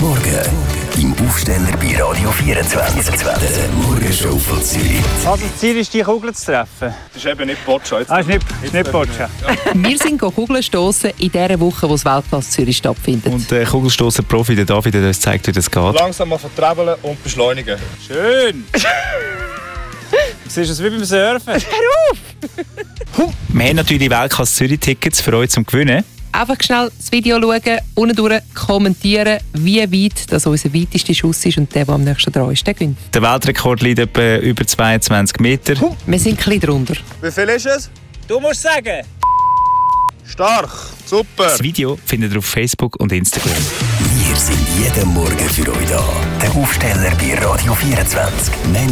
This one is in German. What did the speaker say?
Morgen im Aufsteller bei Radio 24. Der Morgenshow von Zürich. Also das Ziel ist, die Kugel zu treffen. Das ist eben nicht Boccia. Ist nicht Boccia. Wir sind Kugeln stossen in dieser Woche, wo das Weltpass Zürich stattfindet. Und der Kugelstoßer-Profi, der David, der uns zeigt, wie das geht. Langsam mal vertraveln und beschleunigen. Schön! Siehst du es wie beim Surfen? Wir haben natürlich Weltklasse Zürich-Tickets für euch zum Gewinnen. Einfach schnell das Video schauen, unten durch kommentieren, wie weit das unser weitester Schuss ist und der am nächsten dran ist, der gewinnt. Der Weltrekord liegt etwa über 22 Meter. Wir sind ein bisschen drunter. Wie viel ist es? Du musst sagen! Stark, super. Das Video findet ihr auf Facebook und Instagram. Wir sind jeden Morgen für euch da. Der Aufsteller bei Radio 24.